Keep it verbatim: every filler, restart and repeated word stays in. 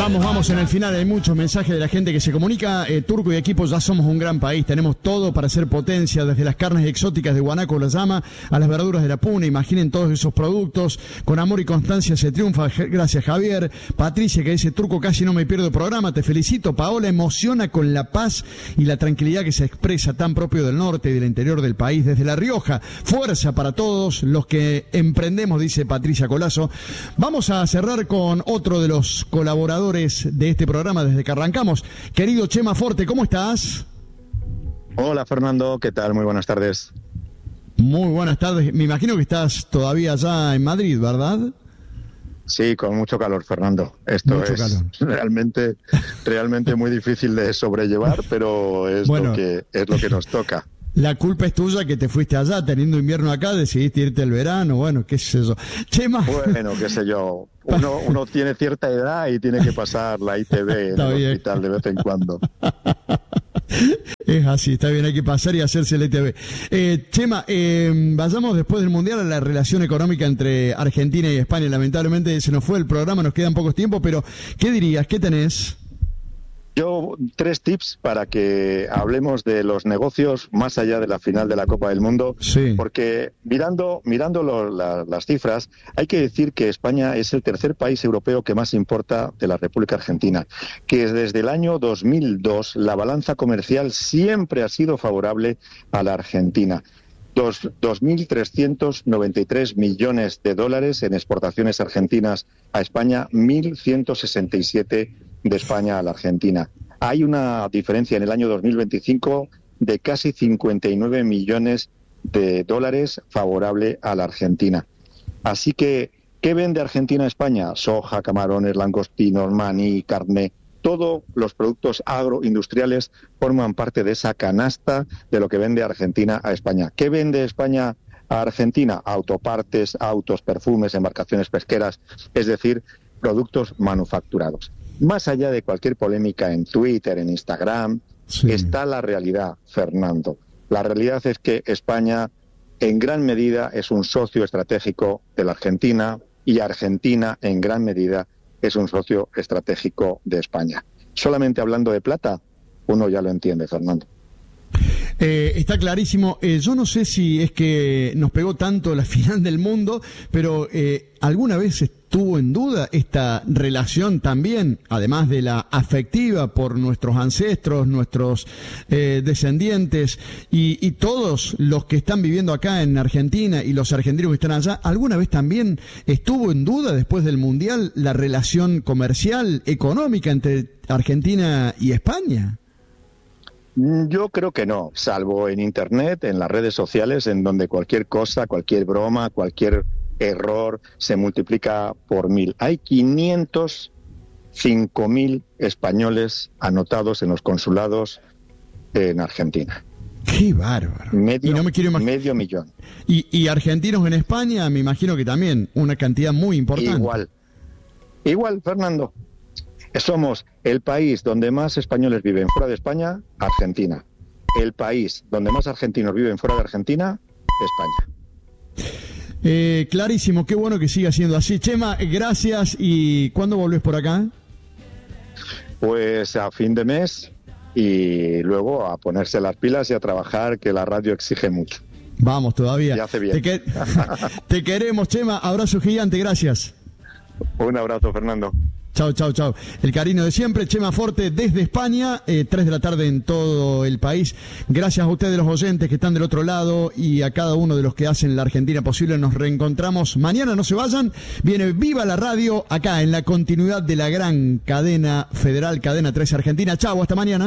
Vamos, vamos, en el final hay muchos mensajes de la gente que se comunica. Eh, Turco y equipo, ya somos un gran país, tenemos todo para ser potencia, desde las carnes exóticas de Guanaco, la llama, a las verduras de la Puna. Imaginen todos esos productos, con amor y constancia se triunfa. Gracias, Javier. Patricia, que dice: Turco, casi no me pierdo el programa, te felicito. Paola, emociona con la paz y la tranquilidad que se expresa, tan propio del norte y del interior del país. Desde La Rioja, fuerza para todos los que emprendemos, dice Patricia Colazo. Vamos a cerrar con otro de los colaboradores de este programa desde que arrancamos. Querido Chema Forte, ¿cómo estás? Hola, Fernando, ¿qué tal? Muy buenas tardes. Muy buenas tardes. Me imagino que estás todavía allá en Madrid, ¿verdad? Sí, con mucho calor, Fernando. Esto mucho es calor. realmente realmente muy difícil de sobrellevar, pero es, bueno, lo que, es lo que nos toca. La culpa es tuya que te fuiste allá, teniendo invierno acá, decidiste irte el verano, bueno, qué sé yo. Chema. Bueno, qué sé yo. Uno, uno tiene cierta edad y tiene que pasar la I T V en el hospital de vez en cuando. Es así, está bien, hay que pasar y hacerse el I T V. Eh, Chema, eh, vayamos después del Mundial a la relación económica entre Argentina y España. Lamentablemente se nos fue el programa, nos quedan pocos tiempos, pero ¿qué dirías? ¿Qué tenés? Yo, tres tips para que hablemos de los negocios más allá de la final de la Copa del Mundo, sí. Porque mirando, mirando lo, la, las cifras, hay que decir que España es el tercer país europeo que más importa de la República Argentina, que desde el año dos mil dos la balanza comercial siempre ha sido favorable a la Argentina. dos mil trescientos noventa y tres millones de dólares en exportaciones argentinas a España, mil ciento sesenta y siete de España a la Argentina. Hay una diferencia en el año dos mil veinticinco de casi cincuenta y nueve millones de dólares favorable a la Argentina. Así que, ¿qué vende Argentina a España? Soja, camarones, langostinos, maní, carne. Todos los productos agroindustriales forman parte de esa canasta de lo que vende Argentina a España. ¿Qué vende España a Argentina? Autopartes, autos, perfumes, embarcaciones pesqueras, es decir, productos manufacturados. Más allá de cualquier polémica en Twitter, en Instagram, sí. Está la realidad, Fernando. La realidad es que España, en gran medida, es un socio estratégico de la Argentina y Argentina, en gran medida, es un socio estratégico de España. Solamente hablando de plata, uno ya lo entiende, Fernando. Eh, está clarísimo. Eh, yo no sé si es que nos pegó tanto la final del mundo, pero eh, ¿alguna vez estuvo en duda esta relación también, además de la afectiva por nuestros ancestros, nuestros eh, descendientes y, y todos los que están viviendo acá en Argentina y los argentinos que están allá? ¿Alguna vez también estuvo en duda después del Mundial la relación comercial, económica entre Argentina y España? Yo creo que no, salvo en Internet, en las redes sociales, en donde cualquier cosa, cualquier broma, cualquier error se multiplica por mil. Hay quinientos cinco mil españoles anotados en los consulados en Argentina. ¡Qué bárbaro! Medio, y no me quiero imag- medio millón. Y, y argentinos en España, me imagino que también, una cantidad muy importante. Igual, igual, Fernando. Somos el país donde más españoles viven fuera de España, Argentina. El país donde más argentinos viven fuera de Argentina, España. Eh, clarísimo, qué bueno que siga siendo así. Chema, gracias. ¿Y cuándo volvés por acá? Pues a fin de mes y luego a ponerse las pilas y a trabajar, que la radio exige mucho. Vamos, todavía. Y hace bien. Te, que... Te queremos, Chema. Abrazo gigante, gracias. Un abrazo, Fernando. Chao, chao, chao. El cariño de siempre, Chema Forte desde España, eh, tres de la tarde en todo el país. Gracias a ustedes los oyentes que están del otro lado y a cada uno de los que hacen la Argentina posible. Nos reencontramos mañana, no se vayan. Viene Viva la Radio acá en la continuidad de la gran cadena federal, Cadena trece Argentina. Chao, hasta mañana.